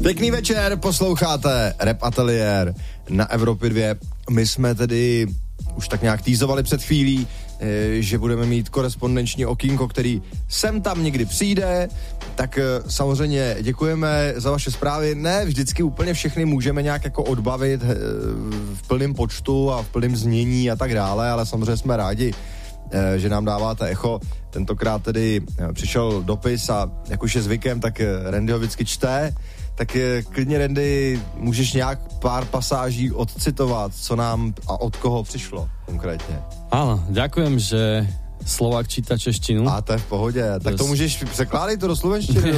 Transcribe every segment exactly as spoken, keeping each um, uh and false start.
Pěkný večer, posloucháte Rap Ateliér na Evropě dva. My jsme tedy už tak nějak týzovali před chvílí, že budeme mít korespondenční okýnko, který sem tam někdy přijde, tak samozřejmě děkujeme za vaše zprávy. Ne, vždycky úplně všechny můžeme nějak jako odbavit v plném počtu a v plném znění a tak dále, ale samozřejmě jsme rádi, že nám dáváte echo. Tentokrát tedy přišel dopis a jak už je zvykem, tak Randy ho vždycky čte. Tak klidně, Randy, můžeš nějak pár pasáží odcitovat, co nám a od koho přišlo konkrétně. Áno, ďakujem, že Slovák číta češtinu. A to je v pohodě. To tak to můžeš překládat to do slovenštiny.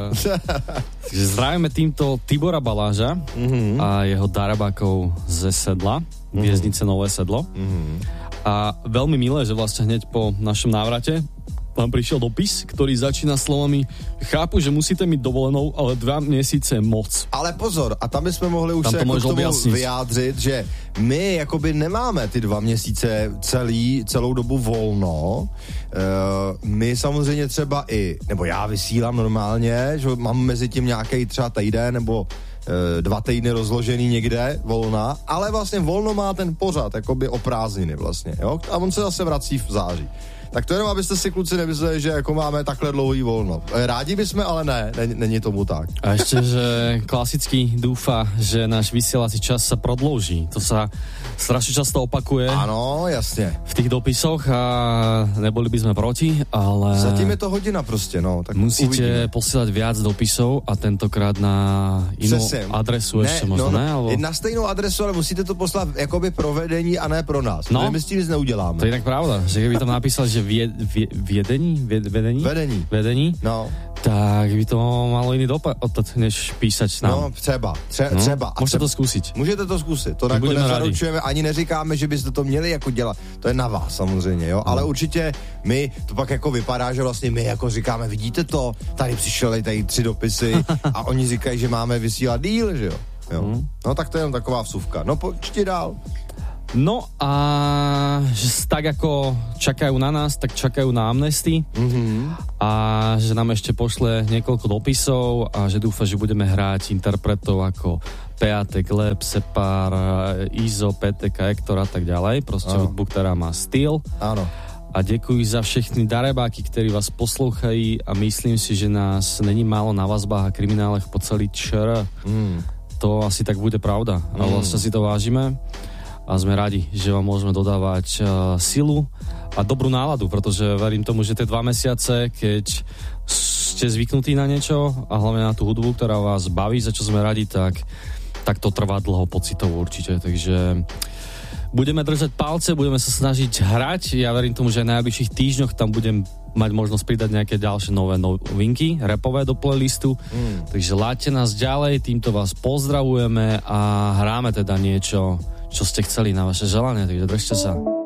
Takže zdravíme týmto Tibora Baláža mm-hmm. a jeho darabákov ze Sedla, mm-hmm. Vieznice Nové Sedlo. Mm-hmm. A veľmi milé, že vlastne hneď po našom návrate vám prišiel dopis, ktorý začína slovami: chápu, že musíte mít dovolenou, ale dva měsíce moc. Ale pozor, a tam bychom mohli už tam se to jako k tomu objasnit. Vyjádřit, že my jakoby nemáme ty dva měsíce celý, celou dobu volno. E, my samozřejmě třeba i, nebo já vysílám normálně, že mám mezi tím nějaký třeba týden nebo e, dva týdny rozložený někde volna, ale vlastně volno má ten pořad, jakoby o prázdniny vlastně, jo? A on se zase vrací v září. Tak to jenom, abyste si kluci nemysleli, že jako máme takhle dlouhý volno. Rádi bychom, ale ne, není, není tomu tak. A ešte, že klasicky dúfa, že náš vysielací čas sa prodlouží. To sa strašne často opakuje. Áno, jasne. V tých dopisoch a neboli by sme proti, ale... Zatím je to hodina proste, no. Tak musíte uvidíme. Posielať viac dopisov a tentokrát na inú Přesem. adresu ne, ešte možno, no, ne? Alebo... Na stejnou adresu, ale musíte to poslat jakoby pro vedení a ne pro nás. No, my s tím nic neuděláme. To je tak pravda, že keby tam napísal, že Vie, vie, viedení? Vie, vedení? Vedení. Vedení? No. Tak by to malo iný dopad, než písať nám. No, třeba. Tře, no, třeba. Môžete to skúsiť. Môžete to skúsiť. To nakonec nezaručujeme, ani neříkáme, že byste to měli jako dělat. To je na vás samozřejmě, jo. No. Ale určitě my, to pak jako vypadá, že vlastně my jako říkáme, vidíte to, tady přišly tady tři dopisy a oni říkají, že máme vysílat díl, že jo. jo. Mm. No tak to je jen taková vsuvka. No počti dál. No a že tak ako čakajú na nás, tak čakajú na Amnesty mm-hmm. a že nám ešte pošle niekoľko dopisov a že dúfa, že budeme hrať interpretov ako Peatek, Lep, Separ, Izo, Petek, Ektor a tak ďalej. Proste hudbu, ktorá má styl. Áno. A ďakujem za všechny darebáky, ktorí vás poslouchají a myslím si, že nás není málo na vazbách a kriminálech po celý ČR. Mm. To asi tak bude pravda. Mm. A vlastne si to vážime. A sme radi, že vám môžeme dodávať uh, silu a dobrú náladu, pretože verím tomu, že tie dva mesiace, keď ste zvyknutí na niečo a hlavne na tú hudbu, ktorá vás baví, za čo sme radi, tak, tak to trvá dlho pocitovo určite. Takže budeme držať palce, budeme sa snažiť hrať. Ja verím tomu, že v najbližších týždňoch tam budem mať možnosť pridať nejaké ďalšie nové novinky, rapové do playlistu. Mm. Takže láďte nás ďalej, týmto vás pozdravujeme a hráme teda niečo, čo ste chceli na vaše želanie, takže držte sa.